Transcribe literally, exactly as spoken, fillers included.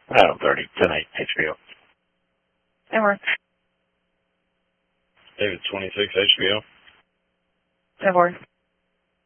Oh, thirty, tonight, H B O. Over. David twenty-six, H B O. Over.